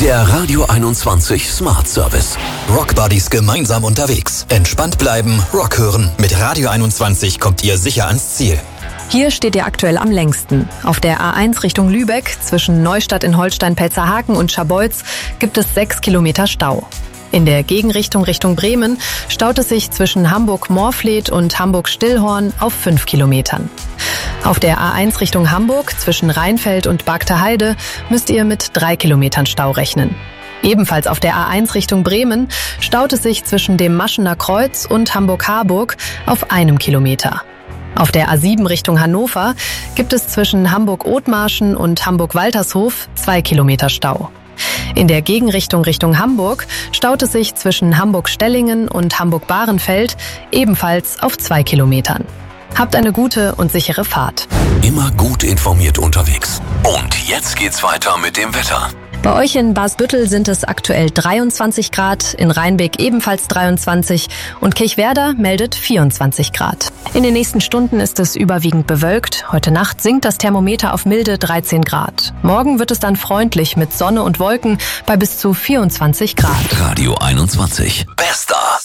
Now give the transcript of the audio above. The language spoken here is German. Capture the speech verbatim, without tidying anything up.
Der Radio einundzwanzig Smart Service. Rockbuddies gemeinsam unterwegs. Entspannt bleiben, Rock hören. Mit Radio einundzwanzig kommt ihr sicher ans Ziel. Hier steht ihr aktuell am längsten. Auf der A eins Richtung Lübeck zwischen Neustadt in Holstein-Pelzerhaken und Scharbeutz gibt es sechs Kilometer Stau. In der Gegenrichtung Richtung Bremen staut es sich zwischen Hamburg-Morfleet und Hamburg-Stillhorn auf fünf Kilometern. Auf der A eins Richtung Hamburg zwischen Rheinfeld und Bagterheide müsst ihr mit drei Kilometern Stau rechnen. Ebenfalls auf der A eins Richtung Bremen staut es sich zwischen dem Maschener Kreuz und Hamburg-Harburg auf einem Kilometer. Auf der A sieben Richtung Hannover gibt es zwischen Hamburg-Othmarschen und Hamburg-Waltershof zwei Kilometer Stau. In der Gegenrichtung Richtung Hamburg staut es sich zwischen Hamburg-Stellingen und Hamburg-Bahrenfeld ebenfalls auf zwei Kilometern. Habt eine gute und sichere Fahrt. Immer gut informiert unterwegs. Und jetzt geht's weiter mit dem Wetter. Bei euch in Basbüttel sind es aktuell dreiundzwanzig Grad, in Rheinbeck ebenfalls dreiundzwanzig und Kirchwerder meldet vierundzwanzig Grad. In den nächsten Stunden ist es überwiegend bewölkt. Heute Nacht sinkt das Thermometer auf milde dreizehn Grad. Morgen wird es dann freundlich mit Sonne und Wolken bei bis zu vierundzwanzig Grad. Radio einundzwanzig. Bester.